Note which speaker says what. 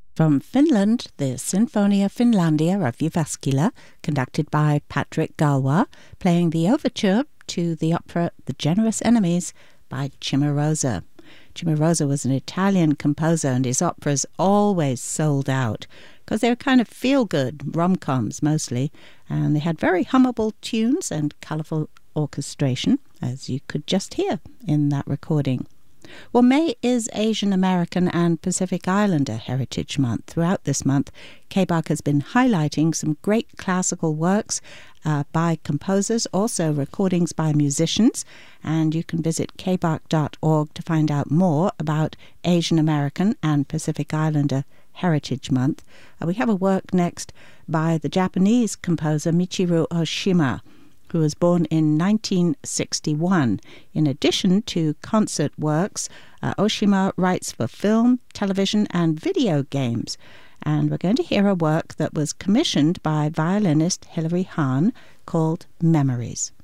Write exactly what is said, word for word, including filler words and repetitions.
Speaker 1: From Finland, the Sinfonia Finlandia of Jyväskylä, conducted by Patrick Galwa, playing the overture to the opera The Generous Enemies by Cimarosa. Cimarosa was an Italian composer, and his operas always sold out because they were kind of feel-good rom-coms mostly, and they had very hummable tunes and colourful orchestration, as you could just hear in that recording. Well, May is Asian American and Pacific Islander Heritage Month. Throughout this month, K B A C has been highlighting some great classical works uh, by composers, also recordings by musicians, and you can visit k b a c dot org to find out more about Asian American and Pacific Islander Heritage Month. Uh, we have a work next by the Japanese composer Michiru Oshima, who was born in nineteen sixty-one. In addition to concert works, uh, Oshima writes for film, television, and video games. And we're going to hear a work that was commissioned by violinist Hilary Hahn called Memories.